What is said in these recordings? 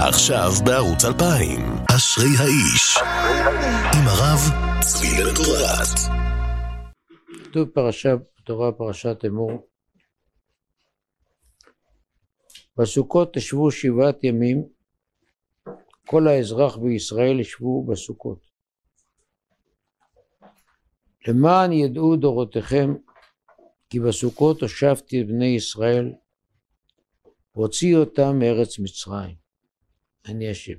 עכשיו בערוץ 2000, אשרי האיש, עם הרב צבי בן-פורת. כתוב בתורה פרשת אמור, בסוכות תשבו 7 ימים, כל האזרח בישראל ישבו בסוכות. למען ידעו דורותיכם, כי בסוכות הושבתי את בני ישראל, והוציא אותם מארץ מצרים. אני השם.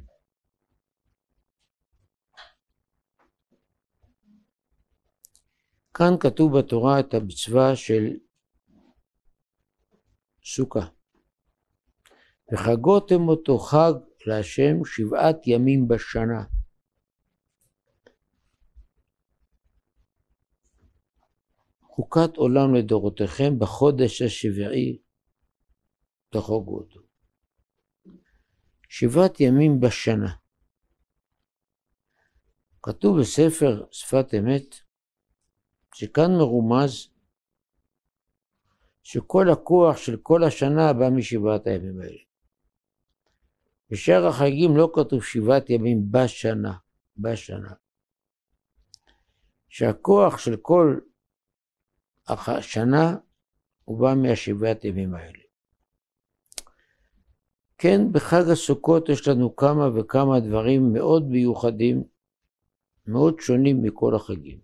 כאן כתוב בתורה את המצווה של סוכה. וחגותם אותו חג להשם 7 ימים בשנה. חוקת עולם לדורותיכם, בחודש השביעי תחוגו אותו. 7 ימים בשנה. כתוב בספר שפת אמת, שכאן מרומז שכל הכוח של כל השנה בא מ7 הימים האלה. בשאר החגים לא כתוב 7 ימים בשנה. שהכוח של כל השנה הוא בא מ7 ימים האלה. כן, בחג הסוכות יש לנו כמה וכמה דברים מאוד מיוחדים, מאוד שונים מכל החגים.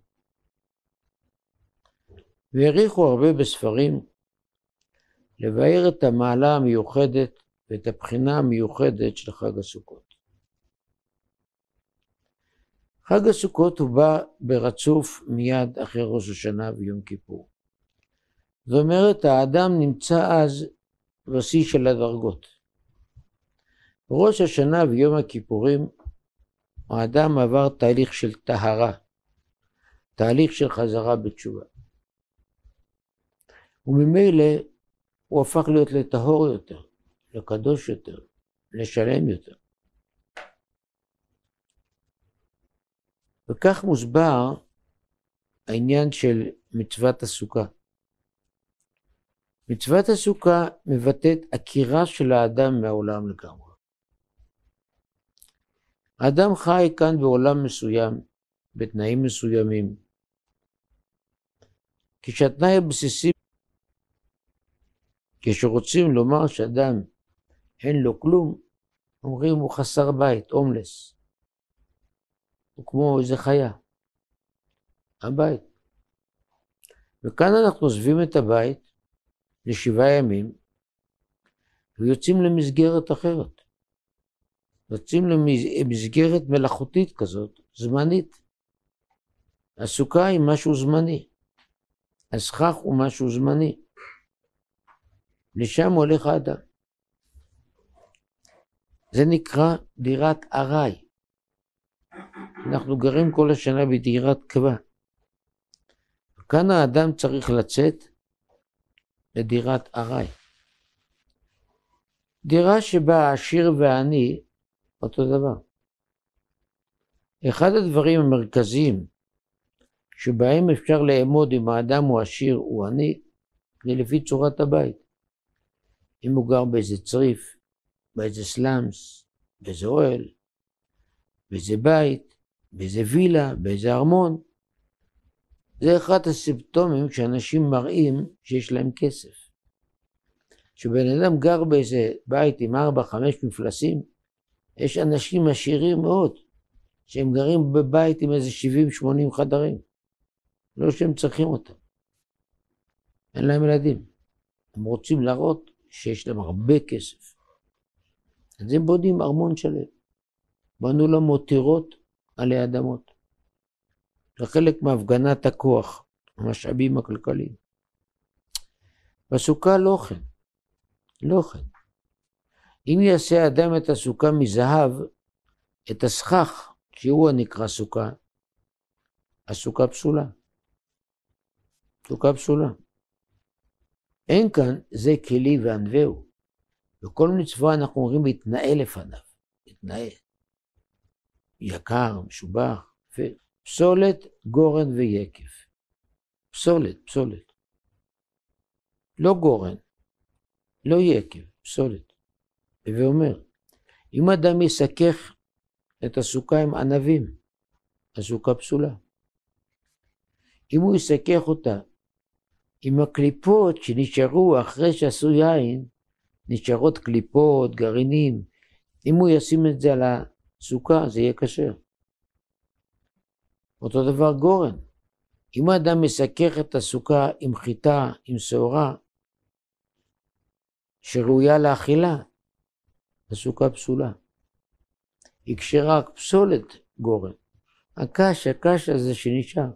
והעריכו הרבה בספרים לבאר את המעלה המיוחדת ואת הבחינה המיוחדת של חג הסוכות. חג הסוכות הוא בא ברצוף מיד אחרי ראש השנה ויום כיפור. זאת אומרת, האדם נמצא אז בשיא של הדרגות. בראש השנה ויום הכיפורים, האדם עבר תהליך של טהרה, תהליך של חזרה בתשובה. וממילא הוא הפך להיות לטהור יותר, לקדוש יותר, לשלם יותר. וכך מוסבר העניין של מצוות הסוכה. מצוות הסוכה מבטאת עקירה של האדם מהעולם לגמרי. האדם חי כאן בעולם מסוים, בתנאים מסוימים. כשהתנאי הבסיסי, כשרוצים לומר שאדם אין לו כלום, אומרים הוא חסר בית, הומלס. הוא כמו איזה חיה. הבית. וכאן אנחנו עוזבים את הבית ל7 ימים, ויוצאים למסגרת אחרת. יוצאים למסגרת מלאכותית כזאת, זמנית. הסוכה היא משהו זמני. הסכך הוא משהו זמני. לשם הולך האדם. זה נקרא דירת ארעי. אנחנו גרים כל השנה בדירת קבע. וכאן האדם צריך לצאת לדירת ארעי. דירה שבה העשיר והעני אותו דבר. אחד הדברים המרכזיים שבהם אפשר לאמוד אם האדם הוא עשיר או עני, זה לפי צורת הבית. אם הוא גר באיזה צריף, באיזה סלאמס, באיזה אוהל, באיזה בית, באיזה וילה, באיזה ארמון. זה אחד הסימפטומים שאנשים מראים שיש להם כסף. כשבן אדם גר באיזה בית עם 4-5 מפלסים, יש אנשים עשירים מאוד, שהם גרים בבית עם איזה 70-80 חדרים. לא שהם צריכים אותם. אין להם ילדים. הם רוצים להראות שיש להם הרבה כסף. אז הם בונים ארמון שלם. בנו לו מותירות עלי אדמות. זה חלק מהפגנת הכוח, המשאבים הכלכליים. בסוכה לא כן. לא כן. אם יעשה אדם את הסוכה מזהב, את הסכך, שהוא הנקרא סוכה, הסוכה פסולה. סוכה פסולה. אין כאן זה כלי וענווהו. בכל מצווה אנחנו אומרים להתנאה לפניו. להתנאה. יקר, משובח, פסולת, גורן ויקף. פסולת. לא גורן, לא יקב, פסולת. ואומר, אם אדם יסכך את הסוכה עם ענבים, הסוכה פסולה. אם הוא יסכך אותה עם הקליפות שנשארו אחרי שעשו יין, נשארות קליפות, גרעינים, אם הוא ישים את זה על הסוכה, זה יהיה כשר. אותו דבר גורן. אם האדם מסכך את הסוכה עם חיטה, עם שעורה, שראויה לאכילה, הסוכה פסולה. היא כשרה רק פסולת גורן. הקש הזה שנשאר.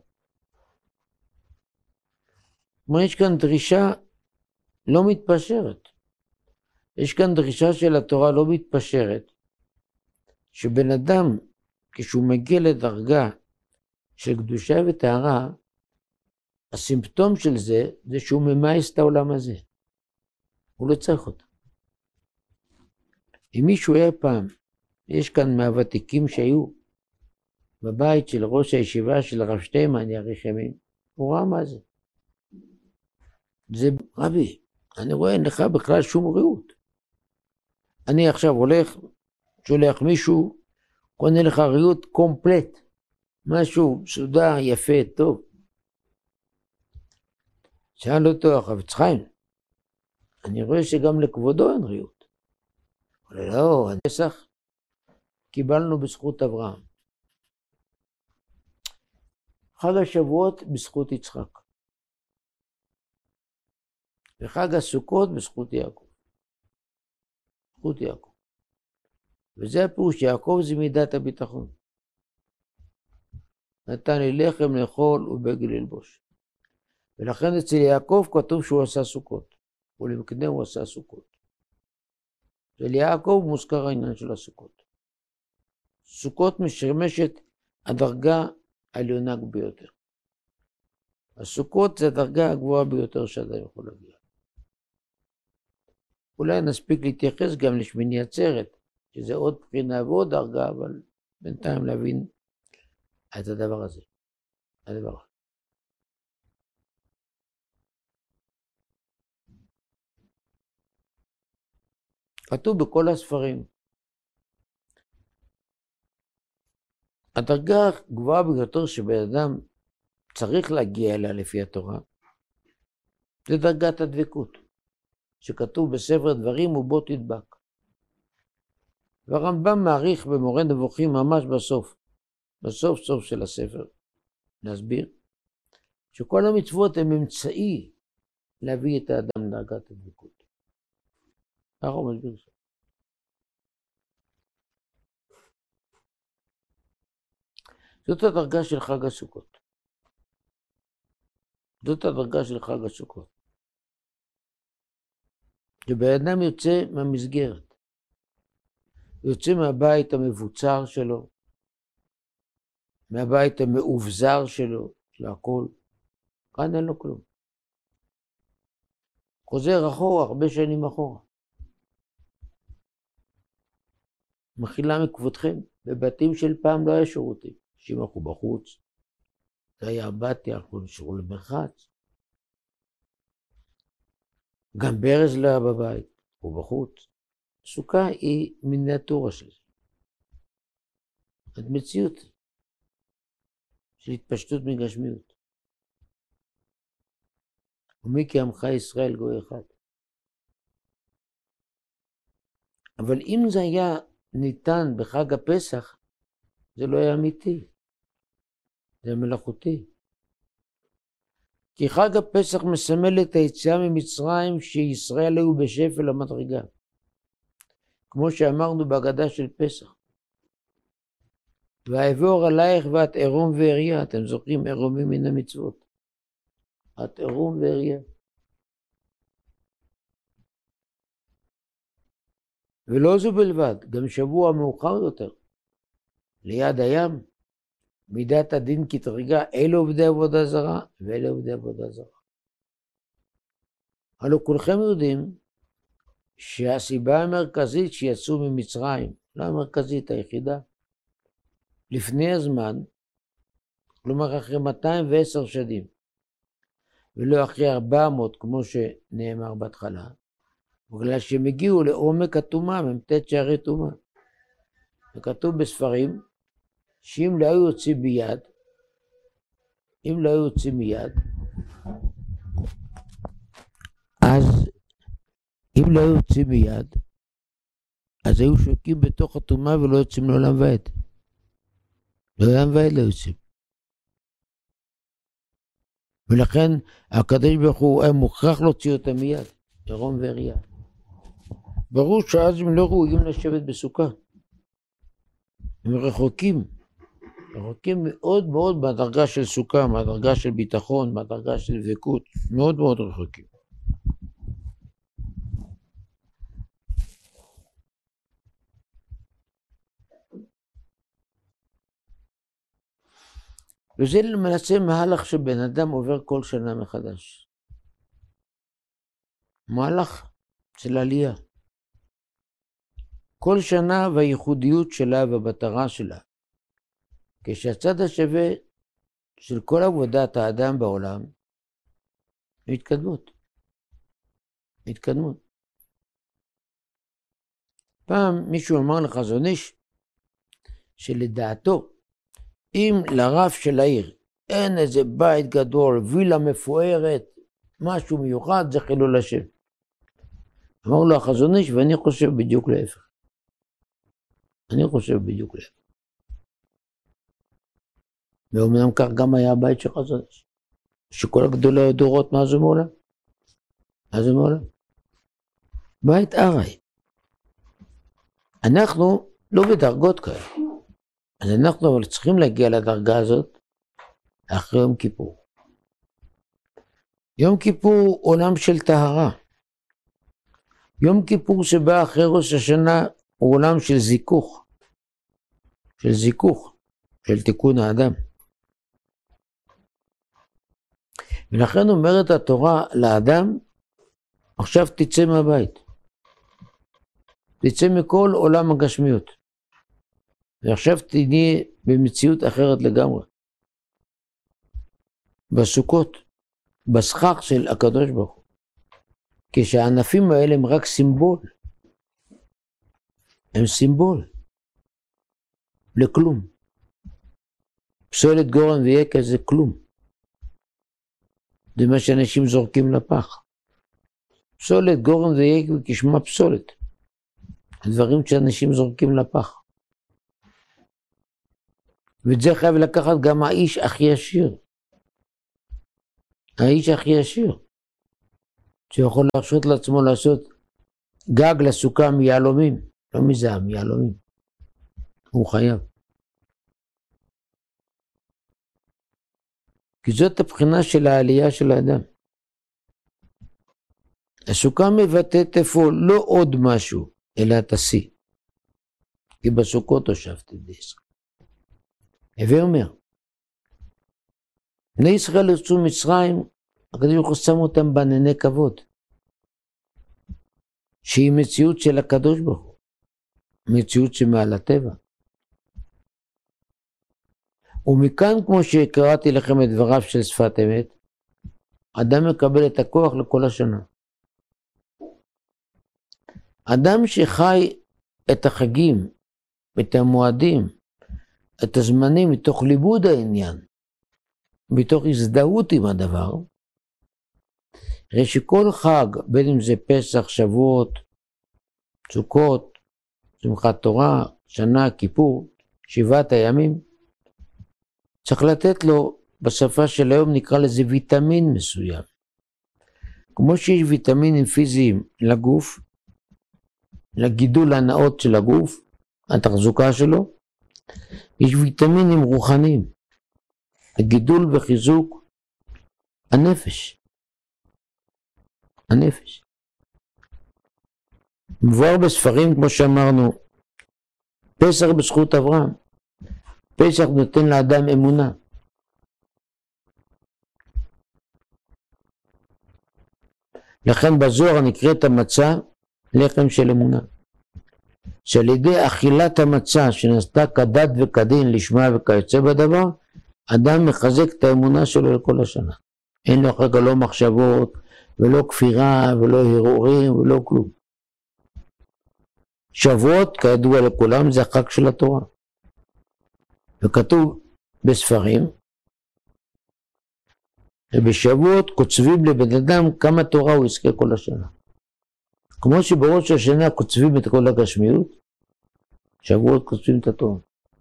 כלומר, יש כאן דרישה לא מתפשרת. יש כאן דרישה של התורה לא מתפשרת, שבן אדם, כשהוא מגיע לדרגה של קדושה וטהרה, הסימפטום של זה, זה שהוא ממאס את העולם הזה. הוא לא צריך אותו. אם מישהו היה פעם, יש כאן מהוותיקים שהיו בבית של ראש הישיבה של הרב שטיימן, יאריך ימים, הוא ראה מה זה. זה, רבי, אני רואה אין לך בכלל שום ראות. אני עכשיו הולך, שולח מישהו, קונה לך ראות קומפלט, משהו מסודר, יפה, טוב. שאל אותו החפץ חיים, אני רואה שגם לכבודו אין ראות. אבל לא, הפסח קיבלנו בזכות אברהם. חג השבועות בזכות יצחק. וחג הסוכות בזכות יעקב. זכות יעקב. וזה הפירוש, יעקב זה מידת הביטחון. נתן לי לחם לאכול ובגד ללבוש. ולכן אצל יעקב כתוב שהוא עשה סוכות. ולמקדם הוא עשה סוכות. אצל יעקב מוזכר העניין של הסוכות. סוכות משמשת הדרגה העליונה ביותר. הסוכות זה הדרגה הגבוהה ביותר שאדם יכול להגיע. אולי נספיק להתייחס גם לשמיני עצרת, שזה עוד בחינה ועוד דרגה, אבל בינתיים להבין את הדבר הזה. הדבר. כתוב בכל הספרים, הדרגה הגבוהה ביותר שבן אדם צריך להגיע אליה לפי התורה, זה דרגת הדבקות, שכתוב בספר דברים ובו תדבק. והרמב"ם מעריך במורה נבוכים ממש בסוף סוף של הספר, להסביר, שכל המצוות הם אמצעי להביא את האדם לדרגת הדבקות. ככה הוא מסביר. זאת הדרגה של חג הסוכות. זאת הדרגה של חג הסוכות. שבן אדם יוצא מהמסגרת. יוצא מהבית המבוצר שלו, מהבית המאובזר שלו, להכל. כאן אין לו כלום. חוזר אחורה, הרבה שנים אחורה. מחילה מכבודכם, בבתים של פעם לא היה שירותים. אנשים הלכו בחוץ, זה היה הבתי, הלכו נשארו למרחץ. גם ברז לא היה בבית, הוא בחוץ. סוכה היא מיניאטורה של זה. את מציאות של התפשטות מגשמיות. ומי כי עמך ישראל גוי אחד. אבל אם זה היה ניתן בחג הפסח, זה לא היה אמיתי. זה מלאכותי. כי חג הפסח מסמל את היציאה ממצרים שישראל היו בשפל המדרגה. כמו שאמרנו בהגדה של פסח. ואעבור עלייך ואת עירום ועריה. אתם זוכרים עירומים מן המצוות. את עירום ועריה. ולא זו בלבד, גם שבוע מאוחר יותר, ליד הים, מידת הדין כתרגה, אלה עובדי עבודה זרה ואלה עובדי עבודה זרה. הלא כולכם יודעים שהסיבה המרכזית שיצאו ממצרים, לא המרכזית היחידה, לפני הזמן, כלומר אחרי 210 שנים, ולא אחרי 400 כמו שנאמר בהתחלה, בגלל שהם הגיעו לעומק הטומאה, ממתת שערי טומאה. וכתוב בספרים, שאם לא היו יוצאים מיד, אז היו שוקים בתוך הטומאה ולא יוצאים לעולם ועד. לעולם ועד לא יוצאים. ולכן הקדוש ברוך הוא היה מוכרח להוציא אותם מיד, עירום ועריה. ברור שאז הם לא ראויים לשבת בסוכה. הם רחוקים מאוד מאוד מהדרגה של סוכה, מהדרגה של ביטחון, מהדרגה של דבקות, מאוד מאוד רחוקים. וזה למעשה מהלך שבן אדם עובר כל שנה מחדש. מהלך של עלייה. כל שנה והייחודיות שלה והמטרה שלה. כשהצד השווה של כל עבודת האדם בעולם, התקדמות. פעם מישהו אמר לחזון איש, שלדעתו, אם לרב של העיר אין איזה בית גדול, וילה מפוארת, משהו מיוחד, זה חילול השם. אמר לו החזון איש, ואני חושב בדיוק להפך. ואומנם כך גם היה הבית של חזון איש. שכל הגדולי הדורות מאז ומעולם. בית ארעי. אנחנו לא בדרגות כאלה. אז אנחנו אבל צריכים להגיע לדרגה הזאת אחרי יום כיפור. יום כיפור עולם של טהרה. יום כיפור שבא אחרי ראש השנה הוא עולם של זיכוך. של תיקון האדם. ולכן אומרת התורה לאדם, עכשיו תצא מהבית. תצא מכל עולם הגשמיות. ועכשיו תהיה במציאות אחרת לגמרי. בסוכות, בסכך של הקדוש ברוך הוא. כשהענפים האלה הם רק סימבול. הם סימבול. לכלום. פסולת גורן ויקה זה כלום. זה מה שאנשים זורקים לפח. פסולת גורן ויקה כשמה פסולת. הדברים שאנשים זורקים לפח. ואת זה חייב לקחת גם האיש הכי עשיר. שיכול להרשות לעצמו לעשות גג לסוכה מיהלומים. לא מזעם, מיהלומים. הוא חייב. כי זאת הבחינה של העלייה של האדם. הסוכה מבטאת אפוא לא עוד משהו, אלא את השיא. כי בסוכות הושבתי בישראל. הווה אומר, בני ישראל יצאו מצרים, הקדוש ברוך הוא שם אותם בענני כבוד, שהיא מציאות של הקדוש ברוך הוא, מציאות שמעל הטבע. ומכאן, כמו שקראתי לכם את דבריו של שפת אמת, אדם מקבל את הכוח לכל השנה. אדם שחי את החגים, את המועדים, את הזמנים מתוך לימוד העניין, מתוך הזדהות עם הדבר, הרי שכל חג, בין אם זה פסח, שבועות, סוכות, שמחת תורה, שנה, כיפור, 7 הימים, צריך לתת לו, בשפה של היום נקרא לזה ויטמין מסוים. כמו שיש ויטמינים פיזיים לגוף, לגידול הנאות של הגוף, התחזוקה שלו, יש ויטמינים רוחניים, הגידול וחיזוק הנפש. מבואר בספרים, כמו שאמרנו, פסח בזכות אברהם. פסח נותן לאדם אמונה. לכן בזוהר נקראת המצה לחם של אמונה. שעל ידי אכילת המצה שנעשתה כדת וכדין לשמה וכיוצא בדבר, אדם מחזק את האמונה שלו לכל השנה. אין לו אחר לא מחשבות, ולא כפירה, ולא הרהורים, ולא כלום. שבועות, כידוע לכולם, זה החג של התורה. וכתוב בספרים, ובשבועות קוצבים לבן אדם כמה תורה הוא יזכה כל השנה. כמו שבראש השנה קוצבים את כל הגשמיות, שבועות קוצבים את התורה.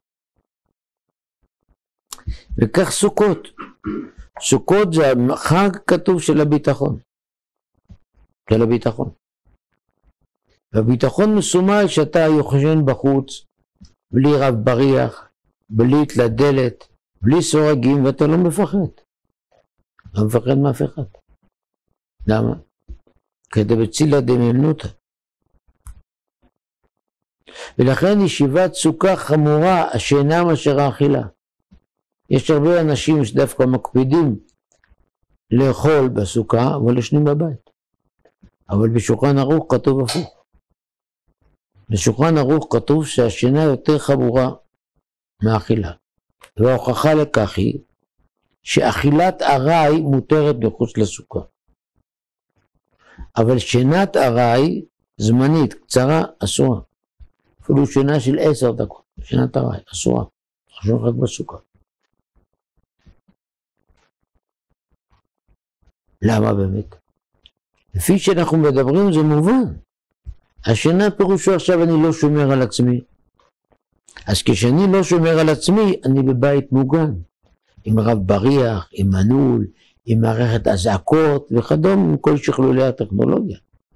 וכך סוכות. סוכות זה החג כתוב של הביטחון. של הביטחון. והביטחון מסומל שאתה יוחשן בחוץ, בלי רב בריח, בלי תלדלת, בלי סורגים, ואתה לא מפחד. לא מפחד מאף אחד. למה? כדי בצילה דממנותא. ולכן ישיבת סוכה חמורה השאינה מאשר האכילה. יש הרבה אנשים שדווקא מקפידים לאכול בסוכה, אבל ישנים בבית. אבל בשולחן ערוך כתוב הפוך. בשולחן ערוך כתוב שהשינה יותר חמורה מהאכילה. וההוכחה לכך היא שאכילת ארעי מותרת מחוץ לסוכה. אבל שינת ארעי זמנית, קצרה, אסורה. אפילו שינה של 10 דקות, שינת ארעי, אסורה. חשוב רק בסוכה. למה באמת? לפי שאנחנו מדברים זה מובן. השינה פירושו עכשיו אני לא שומר על עצמי. אז כשאני לא שומר על עצמי, אני בבית מוגן. עם רב בריח, עם מנעול, עם מערכת הזעקות וכדומה, עם כל שכלולי הטכנולוגיה.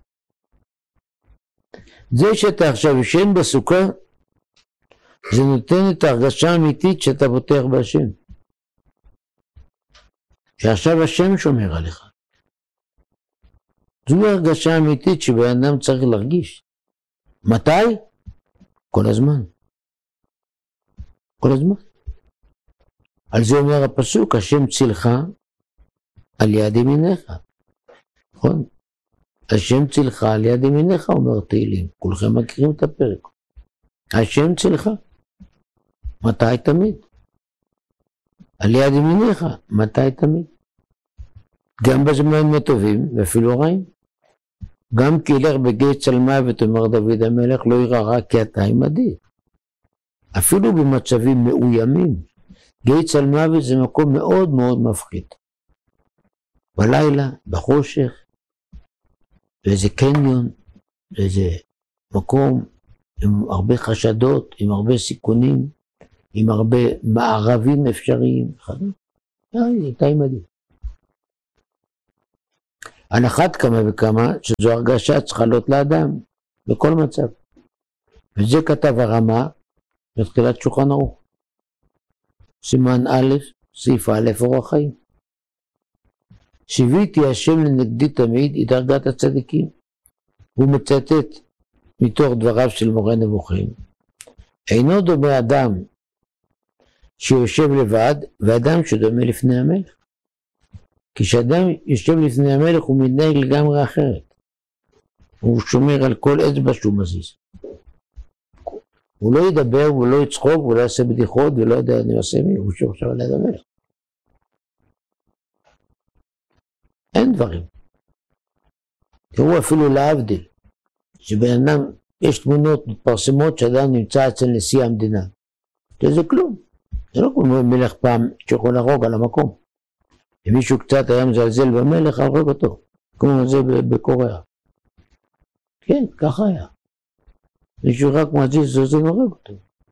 זה שאתה עכשיו ישן בסוכה, זה נותן את ההרגשה האמיתית שאתה בוטח בהשם. שעכשיו השם שומר עליך. זו הרגשה האמיתית שבן אדם צריך להרגיש. מתי? כל הזמן. כל הזמן. על זה אומר הפסוק, השם צילך על יד ימיניך. נכון? השם צילך על יד ימיניך, אומר תהילים. כולכם מכירים את הפרק. השם צילך. מתי תמיד? על יד ימיניך. מתי תמיד? גם בזמנים הטובים ואפילו הרעים. גם כי ילך בגיא צל מוות, אומר דוד המלך, לא ירא רע כי אתה עמדי. אפילו במצבים מאוימים, גיא צל מוות זה מקום מאוד מאוד מפחיד. בלילה, בחושך, באיזה קניון, באיזה מקום עם הרבה חשדות, עם הרבה סיכונים, עם הרבה מערבים אפשריים. אתה עמדי. על אחת כמה וכמה שזו הרגשה צריכה להיות לאדם בכל מצב. וזה כתב הרמה בתחילת שולחן ערוך. סימן א', סעיף א', אורח חיים. שיוויתי השם לנגדי תמיד היא דרגת הצדיקים. הוא מצטט מתוך דבריו של מורה נבוכים. אינו דומה אדם שיושב לבד ואדם שדומה לפני המלך. כשאדם יושב לפני המלך הוא מתנהג לגמרי אחרת. הוא שומר על כל אצבע שהוא מזיז. הוא לא ידבר, הוא לא יצחוק, הוא לא יעשה בדיחות ולא יודע אני עושה מי, הוא יושב עכשיו על יד המלך. אין דברים. תראו אפילו להבדיל, שבן אדם יש תמונות מתפרסמות שאדם נמצא אצל נשיא המדינה. זה כלום. זה לא כמו מלך פעם שיכול להרוג על המקום. אם מישהו קצת היה מזלזל במלך, הרוג אותו, כמו זה בקוריאה. כן, ככה היה. מישהו רק מזיז, זה הורג אותו.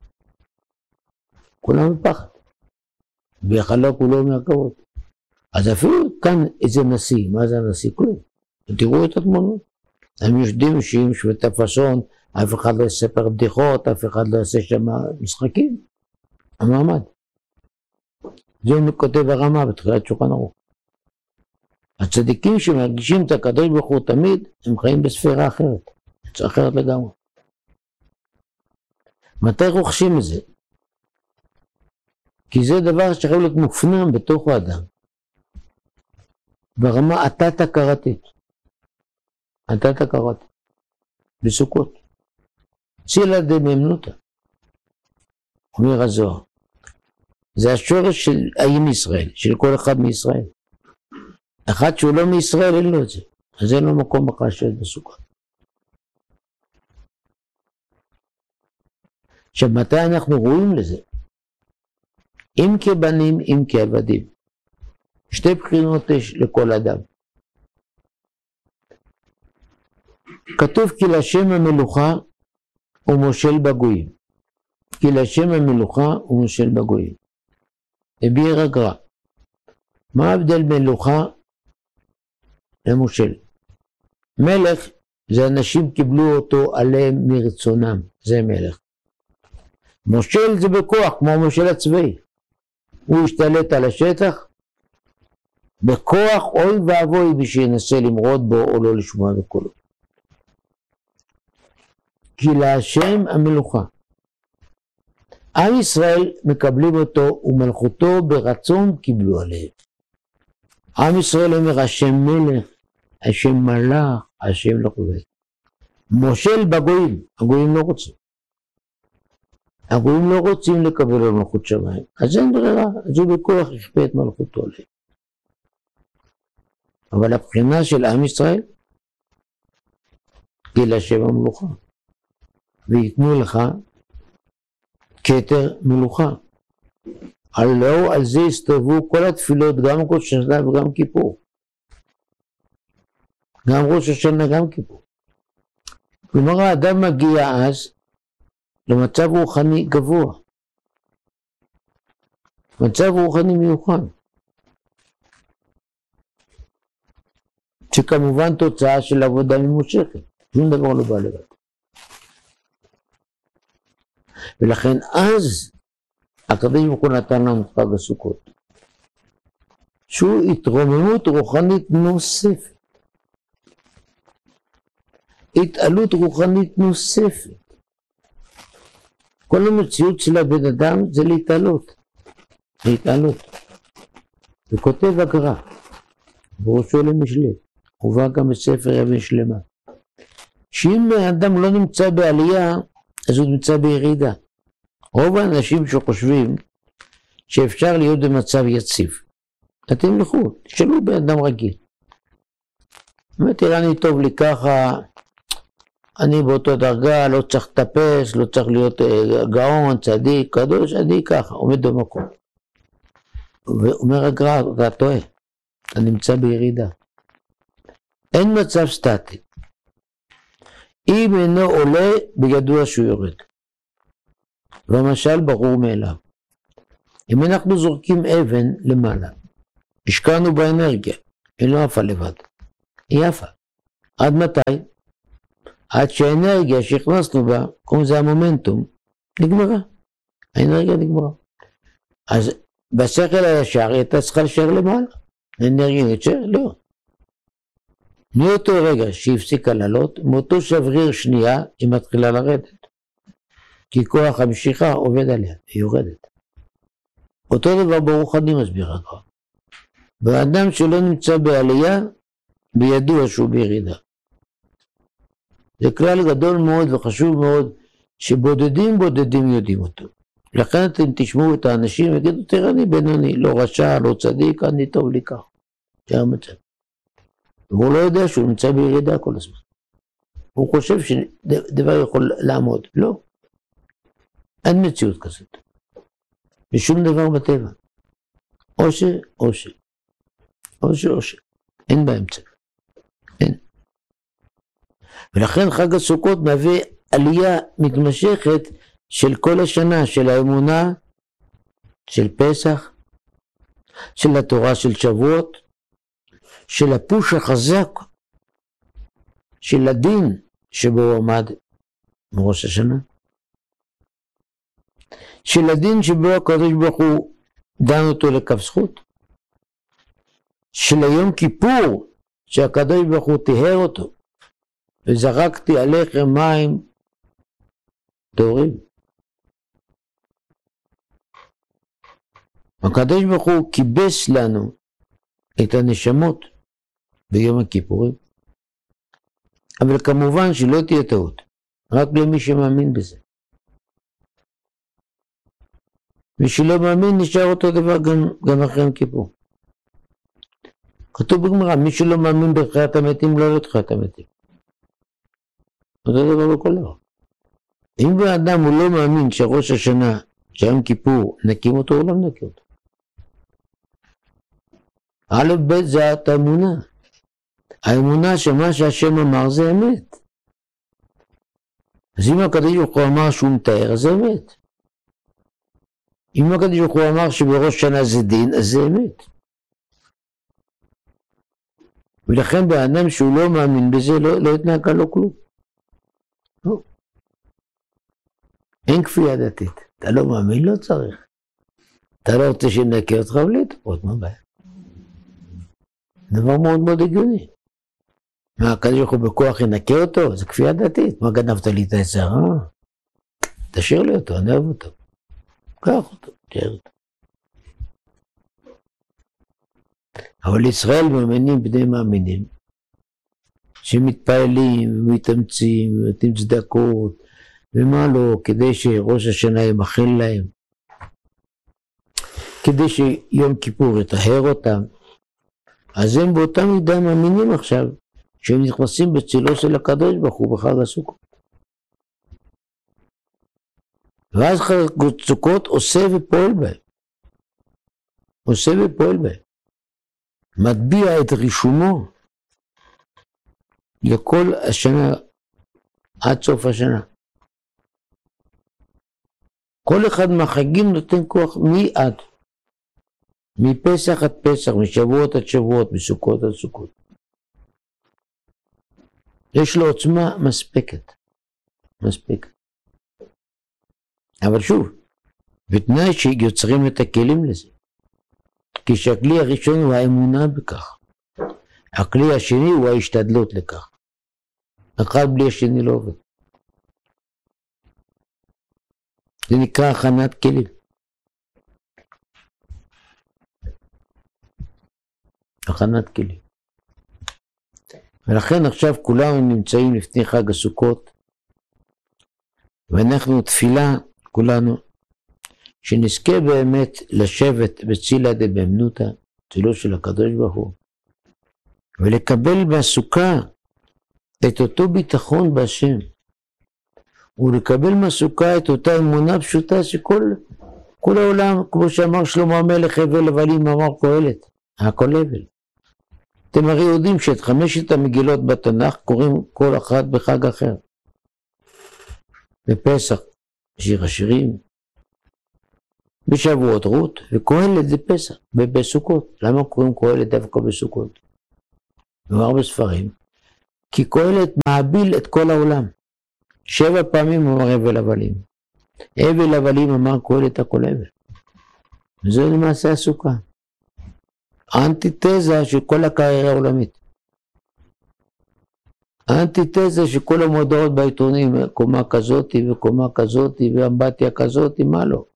כולם בפחד. ויחלק הוא לא מהכבוד. אז אפילו כאן איזה נשיא, מה זה הנשיא? כלום. תראו את התמונות. הם יודעים שאם שבט הפאסון, אף אחד לא יספר בדיחות, אף אחד לא יעשה שם משחקים. המעמד. זה הוא כותב הרמה בתחילת שולחן ערוך. הצדיקים שמרגישים את הקדוש ברוך הוא תמיד, הם חיים בספירה אחרת. זה אחרת לגמרי. מתי רוכשים את זה? כי זה דבר שחייב להיות מופנם בתוך האדם. ברמה התת-הכרתית. התת-הכרתית. בסוכות. צילה דממנותא. אומר הזוהר. זה השורש של האם ישראל, של כל אחד מישראל. אחד שהוא לא מישראל אין לו את זה. אז אין לו מקום אחר שיש בסוכה. עכשיו, מתי אנחנו רואים לזה? אם כבנים, אם כעבדים. שתי בחינות יש לכל אדם. כתוב כי להשם המלוכה ומושל בגויים. כי להשם המלוכה ומושל בגויים. הביא רגרא. מה ההבדל בין מלוכה למושל? מלך זה אנשים קיבלו אותו עליהם מרצונם, זה מלך. מושל זה בכוח, כמו המושל הצבאי. הוא השתלט על השטח, בכוח אוי ואבוי מי שינסה למרוד בו או לא לשמוע בקולו. כי להשם המלוכה. עם ישראל מקבלים אותו ומלכותו ברצון קיבלו עליהם. עם ישראל אומר השם מלך, השם מלך, השם לא חובד. מושל בגויים, הגויים לא רוצים. הגויים לא רוצים לקבל על מלכות שמיים. אז אין ברירה, אז הוא בכוח יכפה את מלכותו עליהם. אבל הבחינה של עם ישראל, כי להשם המלוכה. ויתנו לך כתר מלוכה. על זה הסתובבו כל התפילות, גם ראש השנה וגם כיפור. גם ראש השנה גם כיפור. כלומר, האדם מגיע אז למצב רוחני גבוה. מצב רוחני מיוחד. שכמובן תוצאה של עבודה ממושכת. שום דבר לא בא לבד. ולכן אז הקדוש ברוך הוא נתן לנו חג הסוכות. שהוא התרוממות רוחנית נוספת. התעלות רוחנית נוספת. כל המציאות של הבן אדם זה להתעלות. להתעלות. וכותב הגר"א, בראשו למשלי, הובא גם בספר אבן שלמה, שאם האדם לא נמצא בעלייה, אז הוא נמצא בירידה. רוב האנשים שחושבים שאפשר להיות במצב יציב. אתם לכו, תשאלו באדם רגיל. תראה, אני טוב לי ככה, אני באותו דרגה, לא צריך לטפס, לא צריך להיות גאון, צדיק, קדוש, אני ככה, עומד במקום. ואומר הגר"א, אתה טועה, אתה נמצא בירידה. אין מצב סטטי. אם אינו עולה, בידוע שהוא יורד. והמשל ברור מאליו. אם אנחנו זורקים אבן למעלה, השקענו באנרגיה, היא לא עפה לבד, היא עפה. עד מתי? עד שהאנרגיה שהכנסנו בה, קוראים לזה המומנטום, נגמרה. האנרגיה נגמרה. אז בשכל הישר היא הייתה צריכה לשאר למעלה. האנרגיה נשאר? לא. מאותו רגע שהפסיקה לעלות, מאותו שבריר שנייה היא מתחילה לרדת. כי כוח המשיכה עובד עליה, היא יורדת. אותו דבר ברוחני מסביר הגר"א. והאדם שלא נמצא בעלייה, בידוע שהוא בירידה. זה כלל גדול מאוד וחשוב מאוד, שבודדים יודעים אותו. לכן אתם תשמעו את האנשים ויגידו, תראה אני בינוני, לא רשע, לא צדיק, אני טוב לי כך. זה המצב. והוא לא יודע שהוא נמצא בירידה כל הזמן. הוא חושב שדבר יכול לעמוד. לא. אין מציאות כזאת. ושום דבר בטבע. או ש. אין באמצע. אין. ולכן חג הסוכות מהווה עלייה מתמשכת של כל השנה, של האמונה, של פסח, של התורה של שבועות, של הפוש החזק, של הדין שבו הוא עמד בראש השנה, של הדין שבו הקדוש ברוך הוא דן אותו לכף זכות, של היום כיפור שהקדוש ברוך הוא טיהר אותו, וזרקתי עליכם מים טהורים. הקדוש ברוך הוא קיבס לנו את הנשמות ביום הכיפורים. אבל כמובן שלא תהיה טעות, רק למי שמאמין בזה. מי שלא מאמין נשאר אותו דבר גם אחרי יום כיפור. כתוב בגמרא, מי שלא מאמין בתחיית המתים לא לתחיית המתים. אותו דבר בכל דבר. אם האדם הוא לא מאמין שראש השנה, שיום כיפור, נקים אותו, הוא לא נקים אותו. א' ב' זה את האמונה. האמונה שמה שהשם אמר זה אמת. אז אם הקדוש ברוך הוא אמר שהוא מתאר, אז זה אמת. אם הקדוש ברוך הוא אמר שבראש שנה זה דין, אז זה אמת. ולכן באדם שהוא לא מאמין בזה, לא יתנהג לו כלום. לא. אין כפייה דתית. אתה לא מאמין, לא צריך. אתה לא רוצה שנקה אותך ולהתפות, מה בעיה? דבר מאוד מאוד הגיוני. מה, הקדוש ברוך הוא בכוח ינקה אותו? זה כפייה דתית. מה גנבת לי את היצר? תשאיר לי אותו, אני אוהב אותו. קח אותו, תשאיר אותו. אבל ישראל מאמינים בני מאמינים, שמתפעלים ומתאמצים ונותנים צדקות, ומה לא, כדי שראש השנה ימחל להם, כדי שיום כיפור יטהר אותם. אז הם באותה מידה מאמינים עכשיו, שהם נכנסים בצילו של הקדוש ברוך הוא בחג הסוכות. ואז חג הסוכות עושה ופועל בהם. עושה ופועל בהם. מטביע את רישומו לכל השנה, עד סוף השנה. כל אחד מהחגים נותן כוח מעד. מפסח עד פסח, משבועות עד שבועות, מסוכות עד סוכות. יש לו עוצמה מספקת. מספקת. אבל שוב, בתנאי שיוצרים את הכלים לזה. כי שהכלי הראשון הוא האמונה בכך. הכלי השני הוא ההשתדלות לכך. אחד בלי השני לא עובד. זה נקרא הכנת כלים. הכנת כלים. ולכן עכשיו כולנו נמצאים לפני חג הסוכות, ואנחנו תפילה, כולנו, שנזכה באמת לשבת בצילה דבאמנותא, צילו של הקדוש ברוך הוא, ולקבל בסוכה את אותו ביטחון בהשם, ולקבל מהסוכה את אותה אמונה פשוטה שכל העולם, כמו שאמר שלמה המלך, הבל הבלים, אמר קהלת, הכל הבל. אתם הרי יודעים שאת 5 המגילות בתנ"ך קוראים כל אחת בחג אחר. בפסח שיר השירים, בשבועות רות, וקהלת זה פסח, בסוכות. למה קוראים קהלת דווקא בסוכות? נאמר בספרים, כי קהלת מעביל את כל העולם. 7 פעמים אמר הבל הבלים. הבל הבלים אמר קהלת הכל הבל. וזה למעשה הסוכה. האנטיתזה של כל הקריירה העולמית. האנטיתזה של כל המודעות בעיתונים, קומה כזאת וקומה כזאת ואמבטיה כזאת, מה לא?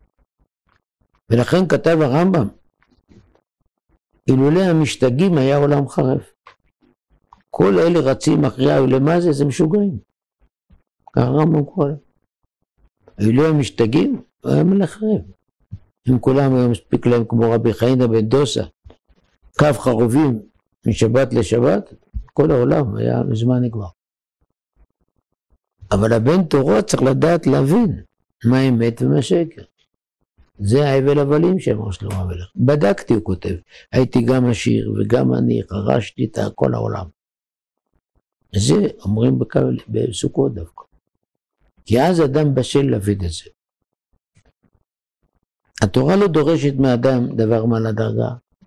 ולכן כתב הרמב"ם, אילולא המשתגעים היה עולם חרב. כל אלה רצים אחריה ולמה זה משוגעים. ככה הרמב"ם קורא. אילולא המשתגעים היה מלך חרב. אם כולם היו מספיק להם כמו רבי חיינה בן דוסה, קו חרובים משבת לשבת, כל העולם היה מזמן נגמר. אבל הבן תורה צריך לדעת להבין מה האמת ומה שקר. זה ההבל הבלים שאמר שלמה המלך. בדקתי, הוא כותב, הייתי גם עשיר וגם אני, חרשתי את כל העולם. זה אומרים בסוכות דווקא. כי אז אדם בשל להבין את זה. התורה לא דורשת מאדם דבר מה לדרגה.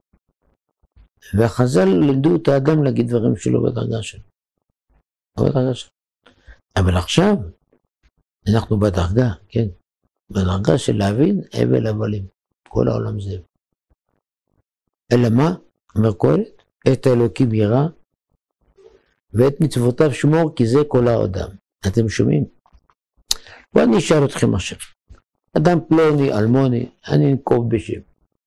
והחז"ל לימדו את האדם להגיד דברים שלו בדרגה שלו. לא בדרגה שלו. אבל עכשיו אנחנו בדרגה, כן. בדרגה של להבין הבל הבלים. כל העולם זה. אלא מה? אומר קהלת, את האלוקים ירא ואת מצוותיו שמור, כי זה כל האדם. אתם שומעים? בואו אני אשאל אתכם עכשיו. אדם פלוני, אלמוני, אני אנקוב בשם.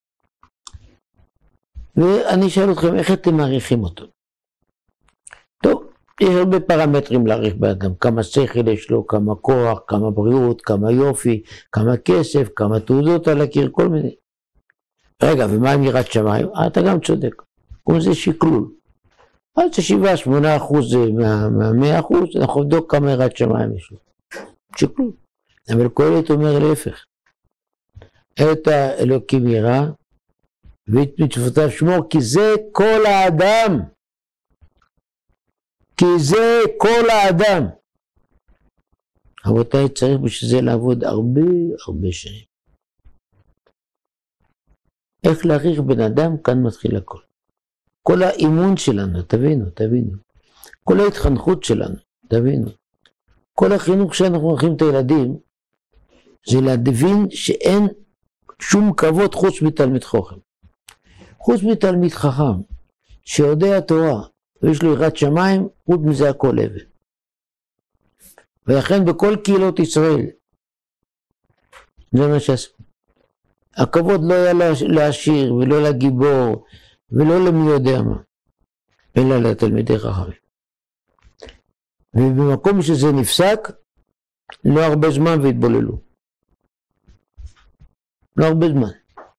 ואני אשאל אתכם איך אתם מעריכים אותו. טוב, יש הרבה פרמטרים להעריך באדם. כמה שכל יש לו, כמה כוח, כמה בריאות, כמה יופי, כמה כסף, כמה תעודות על הקיר, כל מיני. רגע, ומה עם יראת שמיים? אתה גם צודק. כמו זה שקלול. אז זה 7-8% מה-100%, אנחנו נבדוק כמה יראת שמיים יש לו. שכלום. אבל קהלת אומר להפך. את האלוקים ירא, ואת מצוותיו שמור, כי זה כל האדם. כי זה כל האדם. רבותיי, צריך בשביל זה לעבוד הרבה שנים. איך להעריך בן אדם, כאן מתחיל הכל. כל האימון שלנו, תבינו. כל ההתחנכות שלנו, תבינו. כל החינוך שאנחנו מנחים את הילדים, זה להבין שאין שום כבוד חוץ מתלמיד חכם. חוץ מתלמיד חכם, שיודע תורה, ויש לו יראת שמיים, חוץ מזה הכל אבן. ולכן בכל קהילות ישראל, זה מה שעשו. הכבוד לא היה לעשיר, ולא לגיבור, ולא למי יודע מה, אלא לתלמידי חכמים. ובמקום שזה נפסק, לא הרבה זמן והתבוללו. לא הרבה זמן.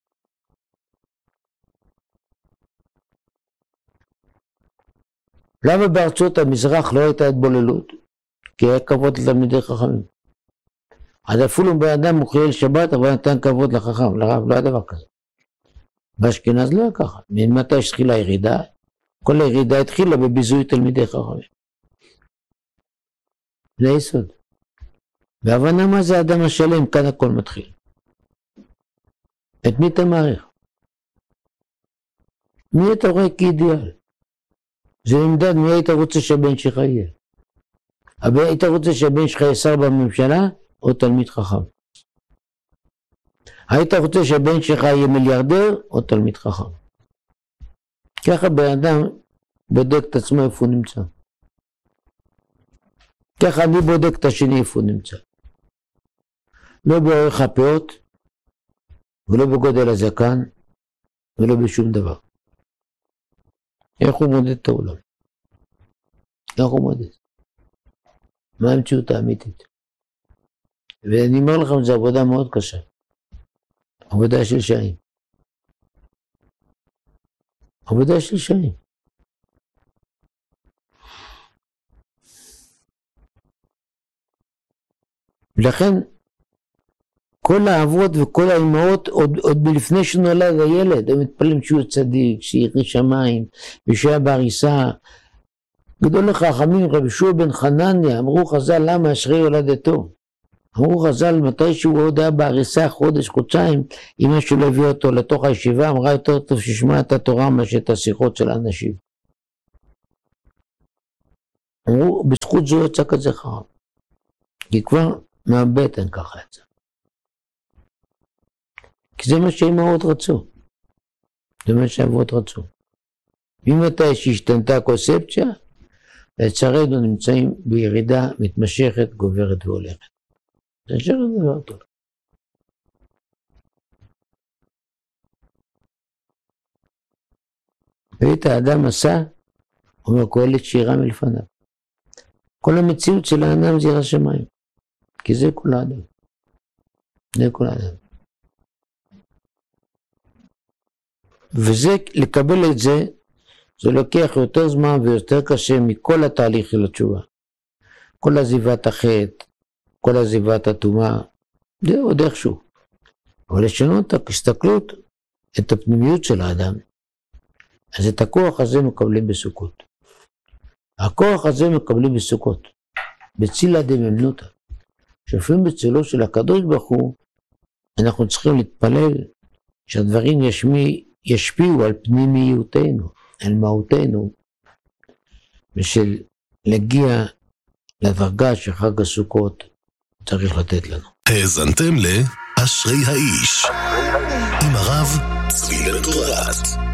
למה בארצות המזרח לא הייתה התבוללות? כי היה כבוד לתלמידי חכמים. אז אפילו באדם הוא חייל שבת, אבל נתן כבוד לחכם, לרב, לא היה דבר כזה. באשכנז לא היה ככה. ממתי התחילה הירידה? כל הירידה התחילה בביזוי תלמידי חכמים. זה היסוד. בהבנה מה זה האדם השלם, כאן הכל מתחיל. את מי אתה מעריך? מי אתה רואה כאידיאל? זה נמדד מי היית רוצה שהבן שלך יהיה. היית רוצה שהבן שלך יהיה שר בממשלה או תלמיד חכם? היית רוצה שהבן שלך יהיה מיליארדר או תלמיד חכם? ככה בן אדם בודק את עצמו איפה הוא נמצא. ככה אני בודק את השני איפה הוא נמצא. לא באורך הפאות, ולא בגודל הזקן, ולא בשום דבר. איך הוא מודד את העולם? איך הוא מודד? מה המציאות האמיתית? ואני אומר לכם, זו עבודה מאוד קשה. עבודה של שנים. עבודה של שנים. ולכן, כל האבות וכל האימהות, עוד לפני שנולד הילד, הם מתפללים שהוא צדיק, שירא שמיים, ושיהיה בעריסה. גדול החכמים, רבי יהושע בן חנניה, אמרו חז"ל, למה אשרי יולדתו? אמרו חז"ל, מתי שהוא עוד היה בעריסה חודש, חודשיים, אמא שלו הביא אותו לתוך הישיבה, אמרה יותר טוב שישמע את התורה מאשר את השיחות של האנשים. אמרו, בזכות זו יצא כזה חכם. כי כבר מהבטן ככה יצא. כי זה מה שהאימהות רצו. זה מה שהאבות רצו. ממתי שהשתנתה הקונספציה, לצערנו נמצאים בירידה מתמשכת, גוברת והולכת. זה שרם דבר טוב. ואת האדם עשה, אומר קהלת שירה מלפניו. כל המציאות של האדם זה יראת שמיים. כי זה כל האדם. זה כל האדם. וזה, לקבל את זה, זה לוקח יותר זמן ויותר קשה מכל התהליך של התשובה. כל עזיבת החטא, כל עזיבת הטומאה, זה עוד איכשהו. אבל לשנות את ההסתכלות, את הפנימיות של האדם, אז את הכוח הזה מקבלים בסוכות. הכוח הזה מקבלים בסוכות. בצילה דממנותא. שופעים בצילו של הקדוש ברוך הוא, אנחנו צריכים להתפלל שהדברים ישפיעו על פנימיותנו, על מהותנו, ושל להגיע לדרגה שחג הסוכות צריך לתת לנו. האזנתם לאשרי האיש עם הרב צבי בן-פורת.